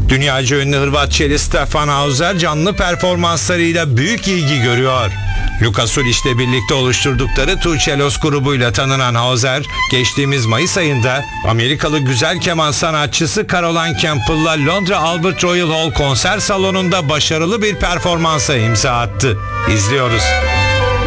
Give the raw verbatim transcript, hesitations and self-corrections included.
Dünyaca ünlü Hırvat çeli Stefan Hauser canlı performanslarıyla büyük ilgi görüyor. Lukas Uliç'le birlikte oluşturdukları Tuğçelos grubuyla tanınan Hauser, geçtiğimiz Mayıs ayında Amerikalı güzel keman sanatçısı Caroline Campbell'la Londra Albert Royal Hall konser salonunda başarılı bir performansa imza attı. İzliyoruz.